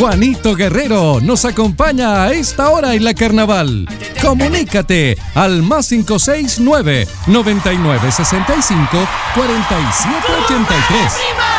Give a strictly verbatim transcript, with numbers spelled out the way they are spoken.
Juanito Guerrero nos acompaña a esta hora en la Carnaval. Comunícate al más cinco seis nueve, noventa y nueve, sesenta y cinco, cuarenta y siete ochenta y tres.